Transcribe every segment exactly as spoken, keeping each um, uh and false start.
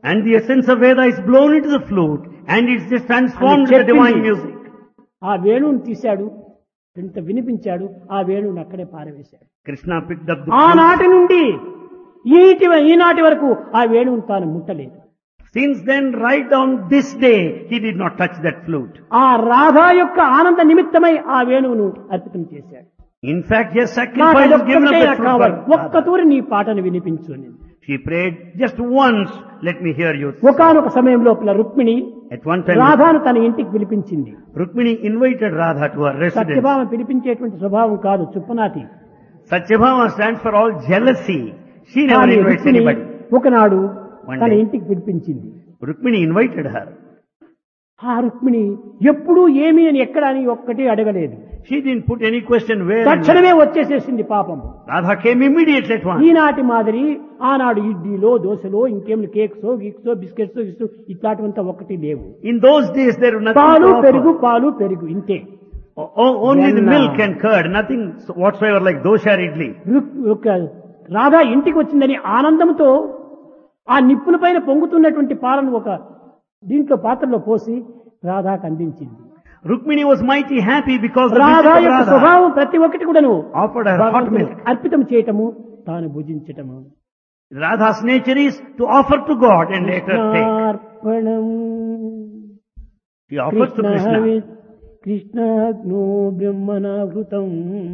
And the essence of Veda is blown into the flute and it's just transformed into divine music. ఆ వేణువుని తీశాడు, ఇంత వినిపించాడు, ఆ వేణువుని అక్కడే పారవేశాడు. Krishna picked up the ఆనాటి నుండి ఈటి ఈనాటి వరకు ఆ వేణువుని తాను ముట్టలేదు. Since then, right down this day, he did not touch that flute. ఆ రాధా యొక్క ఆనంద నిమిత్తమై ఆ వేణువును అర్పితం చేశాడు. In fact, he has sacrificed, given up that flute. ఒక్క తూరి నీ పాటను వినిపించు అని. She prayed just once, let me hear you. ఒకానొక సమయం లోపల రుక్మిణి At one time, రాధాను తన ఇంటికి పిలిపించింది. Rukmini invited Radha to her residence. Satyabhama పిలిపించేటువంటి స్వభావం కాదు, చుప్పనాతి. Satyabhama stands for all jealousy. She never కానీ invites రుక్మిణి anybody. ఒకనాడు One తన day. ఇంటికి పిలిపించింది. Rukmini invited her. ఆ రుక్మిణి ఎప్పుడూ ఏమి అని ఎక్కడ అని ఒక్కటి అడగలేదు. She didn't put any question where. and తక్షణమే వచ్చేసేసింది పాపం. Radha came immediately at once. ఈనాటి మాదిరి ఆనాడు ఇడ్లీలో దోశలో ఇంకేమి కేక్సో గీక్సో బిస్కెట్స్ ఇస్తూ ఇట్లాంటివంతా ఒకటి లేవు. In those days, there was nothing పాలు to offer. పెరుగు పాలు పెరుగు ఇంతే. O- o- only the Then, milk uh, and curd, nothing whatsoever like dosha or idli. రుక్- ఒక రాధా ఇంటికి వచ్చిందని ఆనందంతో ఆ నిప్పుల పైన పొంగుతున్నటువంటి పాలను ఒక దీంట్లో పాత్రలో పోసి రాధాకు అందించింది. Rukmini was mighty happy because the Radha visit of యొక్క Radha స్వభావం ప్రతి ఒక్కటి కూడాను offered her hot భగవంతునికి milk. అర్పితం చేయటము, తాను భుజించటము. Radha's nature is to offer to God and later take. కృష్ణార్పణం She offers to Krishna. కృష్ణాగ్నో బ్రహ్మనావృతం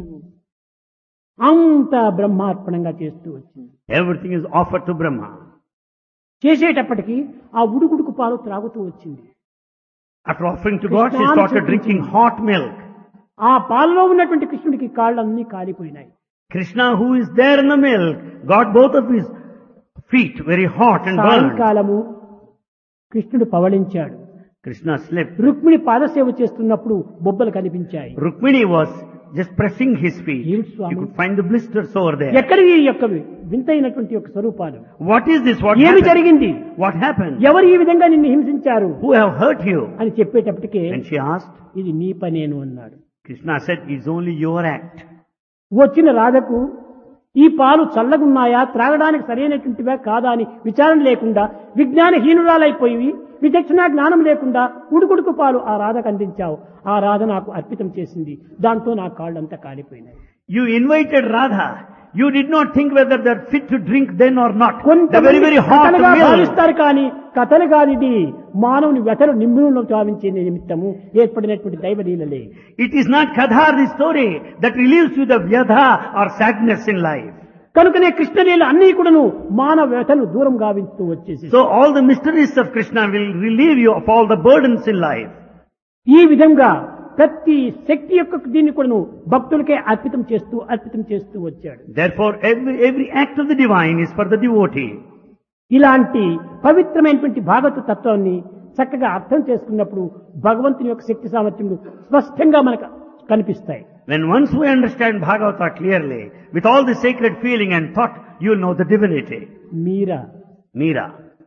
అంత బ్రహ్మార్పణంగా చేస్తూ వచ్చింది. Everything is offered to Brahma. చేసేటప్పటికి ఆ ఉడుకుడుకు పాలు త్రాగుతూ వచ్చింది. After offering to God, she Krishna started Chuttu. drinking hot milk. ఆ పాలలో ఉన్నటువంటి కృష్ణుడికి కాళ్ళన్నీ కాలిపోయినాయి. Krishna, who is there in the milk, got both of his feet very hot and burned. సాయంకాలము కృష్ణుడు పవళించాడు. Krishna slept. రుక్మిణి పాదసేవ చేస్తున్నప్పుడు బొబ్బలు కనిపించాయి. Rukmini was just pressing his feet. Yes, You Swami. could find the blisters over there. ఎక్కడివి ఈ యొక్క వింతైనటువంటి యొక్క స్వరూపాలు? What is this? What ఏమి happened? జరిగింది? What happened? ఎవరు ఈ విధంగా నిన్ను హింసించారు Who have hurt you? అని చెప్పేటప్పటికే And she asked. ఇది నీ పనేను అన్నాడు. Krishna said, it's only your act. వచ్చిన రాధకు ఈ పాలు చల్లగున్నాయా, త్రాగడానికి సరైనటువంటివా కాదా అని విచారణ లేకుండా విజ్ఞానహీనురాలైపోయి విచక్షణ జ్ఞానం లేకుండా ఉడుకుడుకు పాలు ఆ రాధకు అందించావు. ఆ రాధ నాకు అర్పితం చేసింది. దాంతో నా కాళ్ళంతా కాలిపోయినాయి. You invited Radha. You did not think whether they're fit to drink then or not. The కొంతమంది very, very hot కథలుగా milk. భావిస్తారు కానీ కథలు కాదు, ఇది మానవుని వ్యతలు నిమ్ములను చావించే నిమిత్తము ఏర్పడినటువంటి దైవలీలలే. It is not Kadhar, the story that relieves you the vyadha or sadness in life. కనుకనే కృష్ణలీల అన్ని కూడాను మానవ వ్యతను దూరం గావిస్తూ వచ్చేసి So all the mysteries of Krishna will relieve you of all the burdens in life. ఈ విధంగా ప్రతి శక్తి యొక్క దీన్ని కూడాను భక్తులకే అర్పితం చేస్తూ అర్పితం చేస్తూ వచ్చాడు. Therefore, every, every act of the divine is for the devotee. ఇలాంటి పవిత్రమైనటువంటి భాగవత తత్వాన్ని చక్కగా అర్థం చేసుకున్నప్పుడు భగవంతుని యొక్క శక్తి సామర్థ్యములు స్పష్టంగా మనకు కనిపిస్తాయి. When once we understand Bhagavata clearly, with all the sacred feeling and thought, you will know the divinity. Meera Meera.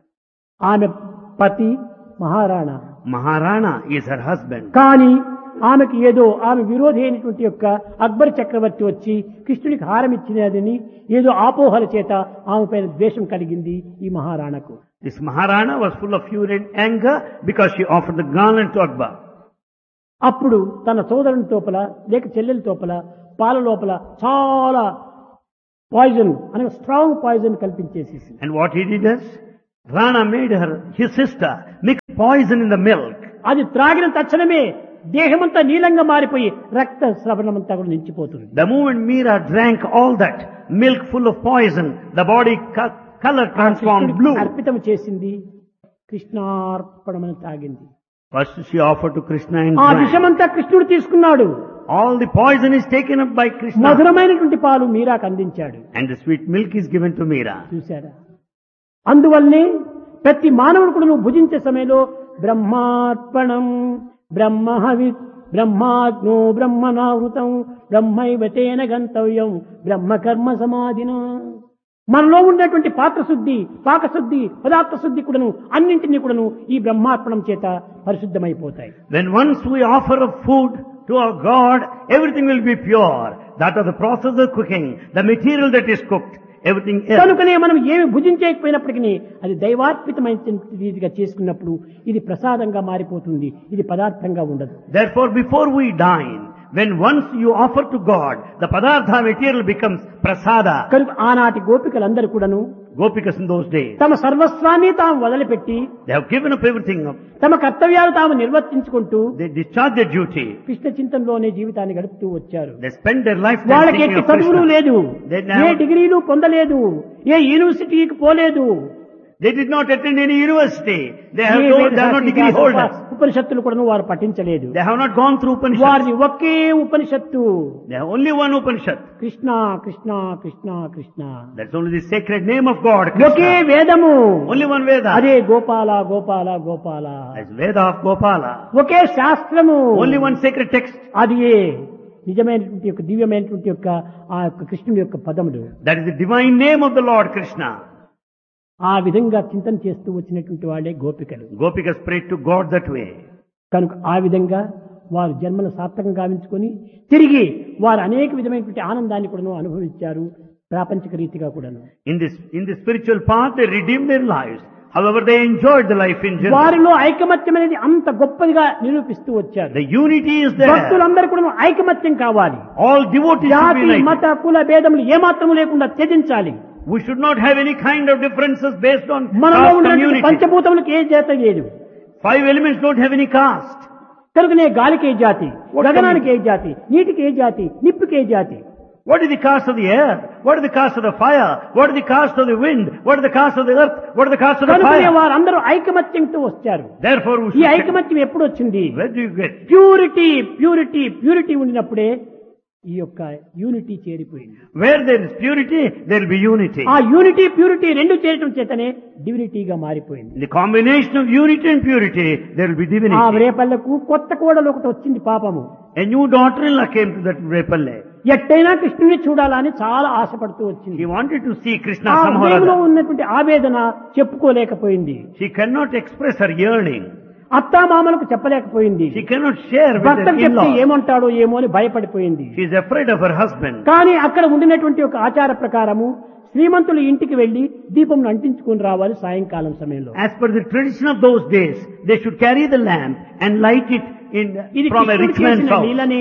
ఆమె పతి Maharana, Maharana is her husband. కానీ ఆమెకి ఏదో ఆమె విరోధి అయినటువంటి యొక్క అక్బర్ చక్రవర్తి వచ్చి కృష్ణుడికి హారం ఇచ్చినదని ఏదో ఆపోహల చేత ఆమె పైన ద్వేషం కలిగింది ఈ మహారాణకు. This Maharana was full of fury and anger because she offered the garland to Akbar. అప్పుడు తన సోదరుని తోపల లేక చెల్లెల తోపల పాల లోపల చాలా పాయిజన్ అనగా strong poison కల్పించేసేసి And what he did is, Rana made her, his sister, mix poison in the milk. అది త్రాగిన తక్షణమే దేహమంతా నీలంగా మారిపోయి రక్త స్రవణమంతా కూడా నిలిచిపోతుంది. The moment Meera drank all that milk full of poison, the body co- color transformed blue. అర్పితం చేసింది, కృష్ణార్పణమని తాగింది. First she offered to Krishna and ఆ drank. విషమంతా కృష్ణుడు తీసుకున్నాడు. All the poison is taken up by Krishna. మధురమైనటువంటి పాలు మీరాకు అందించాడు. And the sweet milk is given to Meera. చూశారా? అందువల్లనే ప్రతి మానవుడు కూడా నువ్వు భుజించే సమయంలో బ్రహ్మార్పణం బ్రహ్మహవి బ్రహ్మాగ్నో బ్రహ్మనావృతం బ్రహ్మైవ తేన గంతవ్యం బ్రహ్మకర్మ సమాధిన. మనలో ఉన్నటువంటి పాత్రశుద్ధి, పాకశుద్ధి, పదార్థ శుద్ధి కూడాను అన్నింటినీ కూడాను ఈ బ్రహ్మార్పణం చేత పరిశుద్ధమైపోతాయి. When once we offer a food to our God, everything will be pure. That of the process of cooking, the material that is cooked, everything else. కనుకనే మనం ఏమి భుజించకపోయినప్పటికీ అది దైవార్పితమైన రీతిగా చేసుకున్నప్పుడు ఇది ప్రసాదంగా మారిపోతుంది, ఇది పదార్థంగా ఉండదు. Therefore, before we dine, when once you offer to God, the padartha material becomes prasada. కనుక ఆనాటి గోపికలందరూ కూడాను Gopikas in those days, తమ సర్వస్వాన్ని తాము వదిలిపెట్టి they have given up everything up. తమ కర్తవ్యాలు తాము నిర్వర్తించుకుంటూ They discharge their duty. Krishna చింతనలోనే జీవితాన్ని గడుపుతూ వచ్చారు. They spend their lifetime వాళ్ళకి thinking ఎట్టి of చదువులు Krishna. లేదు, They ఏ never- డిగ్రీలు పొందలేదు, ఏ యూనివర్సిటీకి పోలేదు, They did not attend any university. They have A no, వేద they are not శాస్త్ర degree holders. ఉపనిషత్తులు కూడా వారు పఠించలేదు. They have not gone through Upanishads. వారిని ఒకే ఉపనిషత్తు They have only one Upanishad. Krishna Krishna Krishna Krishna, That's only the sacred name of God, okay Krishna. వేదము, Only one Veda. అదే Gopala Gopala Gopala, That's Veda of Gopala. ఒకే శాస్త్రము, Only one sacred text. అది ఏ నిజమైనటువంటి యొక్క దివ్యమైనటువంటి యొక్క ఆ యొక్క కృష్ణుడి యొక్క పదములు. That is the divine name of the Lord Krishna. ఆ విధంగా చింతన చేస్తూ వచ్చినటువంటి వాళ్ళే గోపికలు. Gopikas prayed to God that way. కనుక ఆ విధంగా వారు జన్మను సార్థకం గావించుకొని తిరిగి వారు అనేక విధమైనటువంటి ఆనందాన్ని కూడా అనుభవించారు, ప్రాపంచిక రీతిగా కూడాను. In this, in the spiritual path, they redeemed their lives. However, they enjoyed the life in general. వారిలో ఐకమత్యం అనేది అంత గొప్పదిగా నిరూపిస్తూ వచ్చారు. The unity is there. భక్తులందరూ కూడా ఐకమత్యం కావాలి. All devotees should జాతి be united. మత కుల భేదములు ఏమాత్రము లేకుండా త్యజించాలి. We should not have any kind of differences based on మనలో caste ఉన్నటువంటి community. పంచభూతములకు ఏ జాతి లేదు. Five elements don't have any caste. కనుకనే గాలికి ఏ జాతి, గగనానికి ఏ జాతి, నీటికి ఏ జాతి, నిప్పుకి ఏ జాతి. What is the caste of the air? What is the caste of the fire? What is the caste of the wind? What is the caste of the earth? What is the caste of the కనుకనే fire? వారందరూ ఐకమత్యంతో వచ్చారు. Therefore, we ఈ should... ఐకమత్యం ఎప్పుడు వచ్చింది? Where do you get? Purity purity purity ఉండినప్పుడే ఈ యొక్క unity చేరిపోయింది. Where there is purity, there will be unity. ఆ యూనిటీ ప్యూరిటీ రెండు చేరటం చేతనే డివినిటీగా మారిపోయింది. In the combination of unity and purity, there will be ఆ divinity. రేపల్లకు కొత్త కోడలు ఒకటి వచ్చింది పాపము. A new daughter-in-law came to that Repalle. ఎట్టైనా కృష్ణుని చూడాలని చాలా ఆశపడుతూ వచ్చింది. He wanted to see Krishna ఆ somehow or హృదయంలో other. ఉన్నటువంటి ఆవేదన చెప్పుకోలేకపోయింది. She cannot express her yearning. అత్తామామలకు చెప్పలేకపోయింది. She cannot share with భర్తకు her చెప్తే in-laws. ఏమంటాడో ఏమో అని భయపడిపోయింది. She is afraid of her husband. కానీ అక్కడ ఉండినటువంటి ఒక ఆచార ప్రకారము శ్రీమంతులు ఇంటికి వెళ్లి దీపం అంటించుకుని రావాలి సాయంకాలం సమయంలో. As per the tradition of those days, they should carry the lamp and light it in ఇది from a కృష్ణుడు rich man's చేసిన house. లీలనే.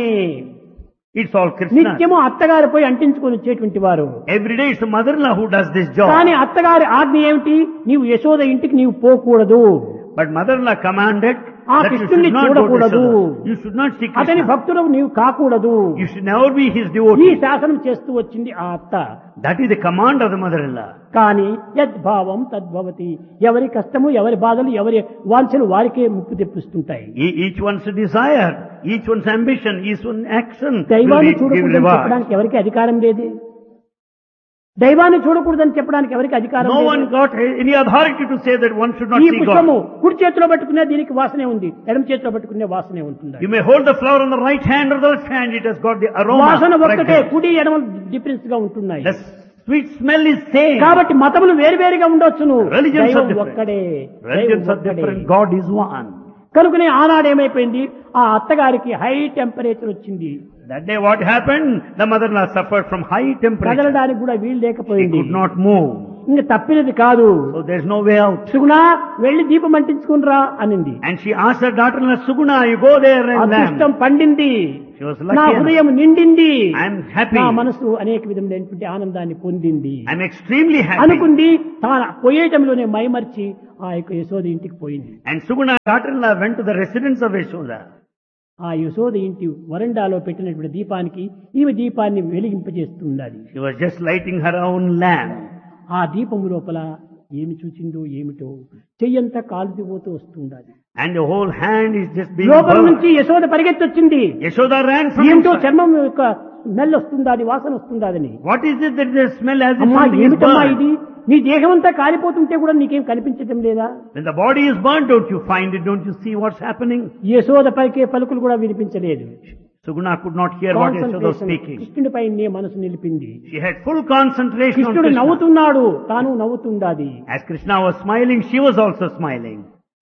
It's all Krishna. నిత్యము అత్తగారు పోయి అంటించుకొని వచ్చేటువంటి వారు. Every day it's the mother-in-law who does this job. కానీ అత్తగారి ఆజ్ఞ ఏమిటి? నీవు యశోద ఇంటికి నీవు పోకూడదు, But mother-in-law commanded ఆ that you కృష్ణుని should not go to చూడకూడదు, Yashoda. You should not see అతని Krishna. భక్తుడు నీవు కాకూడదు. You should never be his ఈ devotee. శాసనం చేస్తూ వచ్చింది ఆ అత్త. That is the command of the mother-in-law. కానీ యద్భావం తద్భవతి, ఎవరి కష్టము ఎవరి బాధలు ఎవరి వాంఛలు వారికే ముప్పు తెప్పిస్తుంటాయి. E- Each one's desire, each one's ambition, each one's action will దైవాన్ని be- give చూడకూడదని reward. చెప్పడానికి ఎవరికి అధికారం లేదు. దైవాన్ని చూడకూడదని చెప్పడానికి ఎవరికి అధికారం No one లేదు. got any authority to say that one should not ఈ see పుష్పము God. కుడి చేతిలో పట్టుకునే దీనికి వాసనే ఉంది, ఎడమ చేతిలో పట్టుకునే వాసనే ఉంటుంది. You may hold the flower on the right hand or the left hand, it has got the aroma. వాసన ఒక్కటే, fragrance. కుడి ఎడమ డిఫరెన్స్ గా ఉంటున్నాయి. The sweet smell is same. కాబట్టి మతములు వేరువేరుగా ఉండొచ్చును, Religions are దైవం different. ఒక్కడే. Religions దైవం are ఒక్కడే. different. God is one. కనుకనే ఆనాడు ఏమైపోయింది, ఆ అత్తగారికి హై టెంపరేచర్ వచ్చింది. That day what happened? The mother-in-law suffered from high temperature. కదలడానికి కూడా వీలు She లేకపోయింది. could not move. ఇంక తప్పినది కాదు. So there's no way out. సుగుణా వెళ్లి దీపం అంటించుకునిరా అనింది. And she asked her daughter-in-law, Suguna, you go there and అదృష్టం lamp. పండింది, She was నా lucky. హృదయం నిండింది, I'm happy. నా మనసు అనేక విధములైనటువంటి ఆనందాన్ని పొందింది I'm extremely happy. అనుకుంది. తాను పోయేటంలోనే మైమర్చి ఆ యొక్క యశోద ఇంటికి పోయింది. And Suguna, daughter-in-law, went to the residence of Yashoda. ఆ యశోద ఇంటి వరండాలో పెట్టినటువంటి దీపానికి ఈమె దీపాన్ని వెలిగింపజేస్తున్నది. She was just lighting her own lamp. ఆ దీపము లోపల ఏమి చూచిందో ఏమిటో చెయ్యంతా కాలుతిపోతూ వస్తుండాలి. And the whole hand is just being లోపల burned. నుంచి యశోద పరిగెత్తొచ్చింది. Yashoda ran from ఏంటో inside. చర్మం యొక్క స్మెల్ వస్తుందాది, వాసన వస్తుందాదని. What is it that the smell as if అమ్మా something is ఏమిటమ్మా burned? ఇది? నీ దేహం అంతా కాలిపోతుంటే కూడా నీకేం కనిపించటం లేదా? When the body is burnt, don't you find it? Don't you see what's happening? Yashoda పలికే పలుకులు కూడా వినిపించలేదు. Suguna could not hear what Yashoda was concentration speaking. కృష్ణుడిపై నే మనసు నిలిపింది. She had full concentration on కృష్ణుడు Krishna. నవ్వుతున్నాడు, తాను నవ్వుతుండాది. As Krishna was smiling, she was also smiling.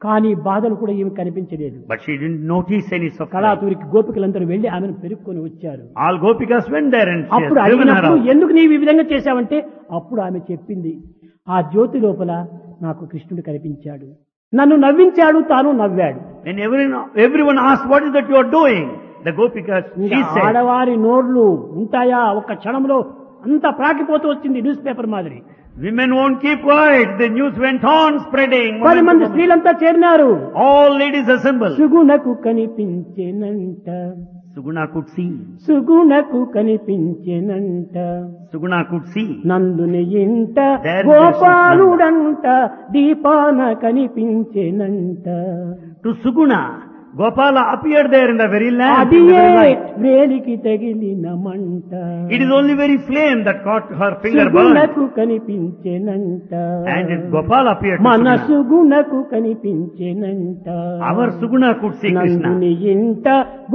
కానీ బాధలు కూడా ఏమి కనిపించలేదు. But she didn't notice any suffering. కళాతూరికి గోపికలందరూ వెళ్లి ఆమెను పెరుక్కొని వచ్చారు. All gopikas went there and she అప్పుడు has driven her అడిగినప్పుడు out. ఎందుకు నీవు ఈ విధంగా చేశావంటే అప్పుడు ఆమె చెప్పింది, ఆ జ్యోతి లోపల నాకు కృష్ణుడు కనిపించాడు, నన్ను నవ్వించాడు, తాను నవ్వాడు. And everyone, everyone asked, what is that you are doing? The gopikas, she said, ఆడవారి నోర్లు ఉంటాయా? ఒక క్షణంలో అంతా ప్రాకిపోతూ వచ్చింది న్యూస్ పేపర్ మాదిరి. women won't keep quiet. The news went on spreading. పది మంది స్త్రీలంతా చేరినారు. All ladies assembled. సుగుణకు కనిపించేనంట, Suguna could see. సుగుణకు కనిపించేనంట, Suguna could see. నందుని ఇంట There గోపాలుడంట, దీపాన కనిపించేనంట. To Suguna, Gopala appeared there in the very lamp, in the అదియే very light. వేలికి తగిలిన మంట. It is only very flame that caught her finger burned. సుగుణకు కనిపించేనంట, And it, Gopala appeared to మన Suguna. సుగుణకు కనిపించేనంట. Our Suguna could see Krishna. నందుని ఇంట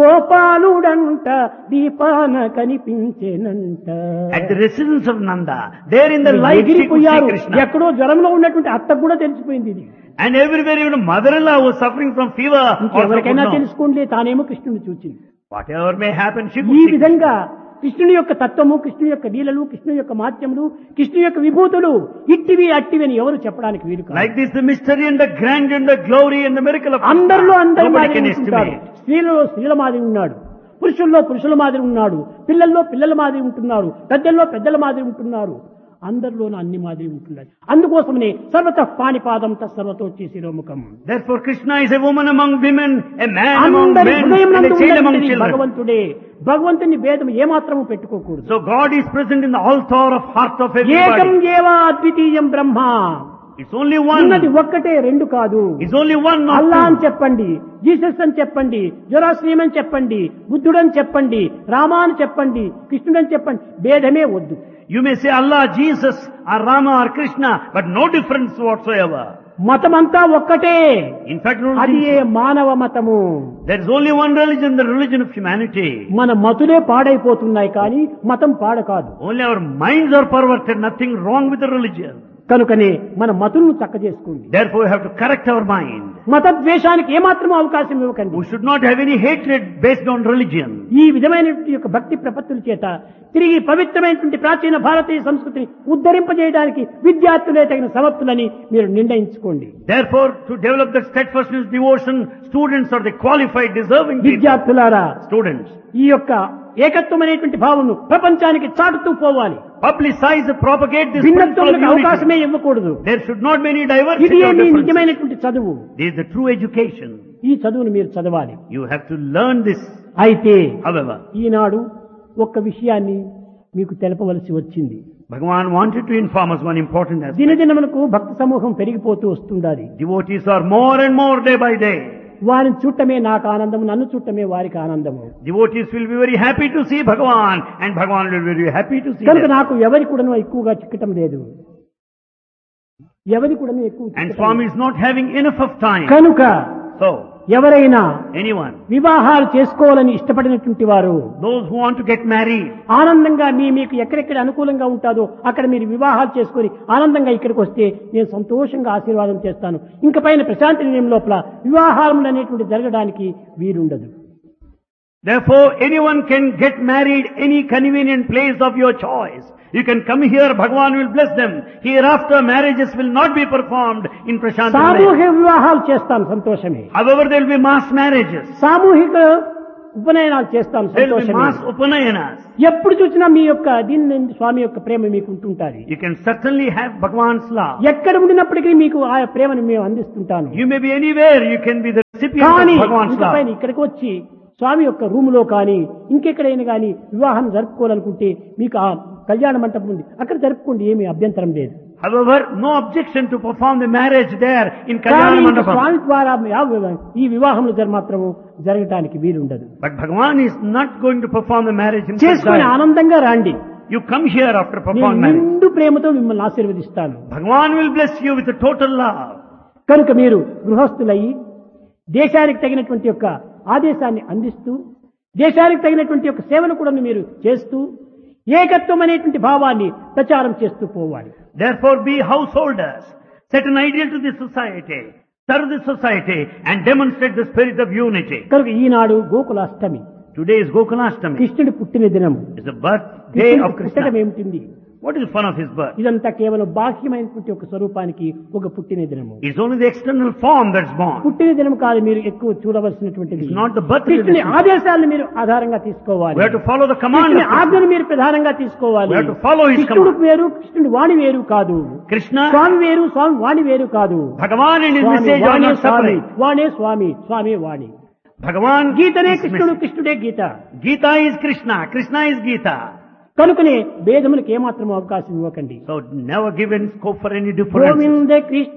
గోపాలుడంట, దీపాన కనిపించేనంట. At the residence of Nanda, there in the light she could see ఎగిరిపోయారు. Krishna. ఎక్కడో జ్వరంలో ఉన్నటువంటి అత్తకు కూడా తెలిసిపోయింది ఇది. And everywhere, even mother-in-law was suffering from fever. Also could ఇంకెవరికైనా know. తెలుసుకోండి, తానేమో కృష్ణుని చూచింది. Whatever may happen, she ఈ could see. విధంగా కృష్ణుని యొక్క తత్వము, కృష్ణుని యొక్క లీలలు, కృష్ణుని యొక్క మాత్యములు, కృష్ణుని యొక్క విభూతులు ఇట్టివి అట్టివి అని ఎవరు చెప్పడానికి వీలు కాదు. Like this, the mystery and the grandeur and the glory and the miracle of అందరిలో Krishna. అందరి Nobody మాదిరి can ఉంటుంటారు. estimate. స్త్రీలలో స్త్రీల మాదిరి ఉన్నాడు, పురుషుల్లో పురుషుల మాదిరి ఉన్నాడు, పిల్లల్లో పిల్లల మాదిరి ఉంటున్నారు, పెద్దల్లో పెద్దల మాదిరి ఉంటున్నారు. అందరిలోనూ అన్ని మాదిరి ఉంటున్నారు. అందుకోసమనే సర్వత పాణిపాదం తత్సర్వతో శిరోముఖం. Therefore, Krishna is a woman among women, a man among అందరి men, హృదయం and a నందు child among ఉన్నది children. భగవంతుడే. భగవంతుని భేదం ఏమాత్రము పెట్టుకోకూడదు. So God is present in the altar of heart of ఏకం everybody. ఏవా అద్వితీయం బ్రహ్మ. It's only ఉన్నది one. ఒక్కటే, రెండు కాదు. It's only one, not అల్లా అని two. చెప్పండి, జీసస్ అని చెప్పండి, జొరాస్ట్రియం అని చెప్పండి, బుద్ధుడని చెప్పండి, రామా అని చెప్పండి, కృష్ణుడని చెప్పండి, భేదమే వద్దు. You may say Allah, Jesus, or Rama, or Krishna, but no difference whatsoever. మతమంతా ఒక్కటే. In fact, అది ఏ religion- మానవ మతము. there is only one religion, the religion of humanity. మన మతులే పాడైపోతున్నాయి కానీ మతం పాడ కాదు. Only our minds are perverted, nothing wrong with the religion. కనుకనే మన మతులను చక్క చేసుకోండి. Therefore, we have to correct our mind. మత ద్వేషానికి ఏమాత్రం అవకాశం ఇవ్వకండి. We should not have any hatred based on religion. ఈ విధమైన యొక్క భక్తి ప్రపత్తుల చేత తిరిగి పవిత్రమైనటువంటి ప్రాచీన భారతీయ సంస్కృతిని ఉద్ధరింపజేయడానికి విద్యార్థులే తగిన సమర్థులని మీరు నిర్ణయించుకోండి. Therefore, to develop that steadfastness, devotion, students are the qualified, deserving people. విద్యార్థులారా, Students, ఈ యొక్క ఏకత్వం అనేటువంటి భావమును ప్రపంచానికి చాటుతూ పోవాలి. publicize, propagate this principle of భిన్నత్వములకు unity. అవకాశమే ఇవ్వకూడదు. There should not be any ఇది diversity మీ or differences. నిజమైనటువంటి చదువు. This is the true education. ఈ చదువును మీరు చదవాలి. You have to learn this. అయితే However, ఈనాడు ఒక్క విషయాన్ని మీకు తెలపవలసి వచ్చింది. Bhagavan wanted to inform us one important aspect. దినదినమునకు భక్త సమూహం పెరిగిపోతూ వస్తుండాలి. Devotees are more and more day by day. వారిని చూడటమే నాకు ఆనందము, నన్ను చూడటమే వారికి ఆనందము. Devotees will be very happy to see Bhagavan, and Bhagavan will be very happy to see కనుక them. నాకు ఎవరి కూడాను ఎక్కువగా చిక్కటం లేదు. ఎవరి కూడాను ఎక్కువ And చిక్కటం Swami లేదు. is not having enough of time. కనుక So, ఎవరైనా anyone, వివాహాలు చేసుకోవాలని ఇష్టపడినటువంటి వారు those who want to get married, ఆనందంగా మీ మీకు ఎక్కడెక్కడ అనుకూలంగా ఉంటుందో అక్కడ మీరు వివాహాలు చేసుకొని ఆనందంగా ఇక్కడికి వస్తే నేను సంతోషంగా ఆశీర్వాదం చేస్తాను. ఇంక పైన ప్రశాంతి నిలయం లోపల వివాహాలు అనేటువంటి జరగడానికి వీలుండదు. therefore anyone can get married any convenient place of your choice. You can come here, Bhagavan will bless them. Hereafter marriages will not be performed in Prashanti. సామూహిక వివాహాలు చేస్తాను, సంతోషమే. However, there will be mass marriages. సామూహిక ఉపనయనాలు చేస్తాను, There will be సంతోషమే. mass upanayanas. ఎప్పుడు చూసినా మీ యొక్క దీని స్వామి యొక్క ప్రేమ మీకు ఉంటుంటారు. You can certainly have Bhagavan's love. ఎక్కడ ఉండినప్పటికీ మీకు ఆ ప్రేమను మేము అందిస్తుంటాను. You may be anywhere, you can be the recipient కానీ of Bhagavan's ఇంక love. పైన ఇక్కడికి వచ్చి స్వామి యొక్క రూములో కానీ ఇంకెక్కడైనా కానీ వివాహం జరుపుకోవాలనుకుంటే మీకు ఆ కళ్యాణ మంటపం ఉంది, అక్కడ జరుపుకోండి, ఏమీ అభ్యంతరం లేదు. However, no objection to perform the marriage there in కానీ Kalyana ఇంక Mandapam. స్వామి ద్వారా ఈ వివాహములు జర మాత్రము జరగటానికి వీలుండదు. But Bhagavan is not going to perform the marriage in చేసుకుని Kalyana. ఆనందంగా రండి. You come here after నేను performing marriage. నిండు ప్రేమతో మిమ్మల్ని ఆశీర్వదిస్తాను. Bhagavan will bless you with a total love. కనుక మీరు గృహస్థులయ్యి దేశానికి తగినటువంటి యొక్క ఆదేశాన్ని అందిస్తూ దేశానికి తగినటువంటి యొక్క సేవను కూడా మీరు చేస్తూ ఏకత్వం అనేటువంటి భావాన్ని ప్రచారం చేస్తూ పోవాలి. Therefore be householders. Set an ideal to the society. serve the society and demonstrate the spirit of unity. కనుక ఈనాడు గోకులాష్టమి. Today is Gokulashtami. కృష్ణుడి పుట్టిన దినము. It's the birthday కృష్ణుడి of పుట్టడం Krishna. ఏమిటింది? What is the fun of his birth? ఇదంతా కేవలం బాహ్యమైనటువంటి ఒక స్వరూపానికి ఒక పుట్టిన దినము. It's only the external form that's born. పుట్టిన దినం కాదు మీరు ఎక్కువ చూడవలసినటువంటిది. It's not the birth. కృష్ణుని ఆదేశాలను మీరు ఆధారంగా తీసుకోవాలి. We have to follow the command. కృష్ణుని ఆజ్ఞను మీరు ప్రధానంగా తీసుకోవాలి. We have to follow his కృష్ణుడు command. వేరు, కృష్ణుడి వాణి వేరు కాదు. Krishna, స్వామి వేరు, స్వామి వాణి వేరు కాదు. Bhagavan and his Swamy message are వాణే not Swamy, separate. వాణే Swamy, Swamy Vani. Bhagavan, గీతనే is కృష్ణుడు, message. కృష్ణుడే గీత. Gita is Krishna, Krishna is Gita. కనుకనే భేదములకు ఏమాత్రం అవకాశం ఇవ్వకండి. So never give any scope for any difference. Govinda Krishna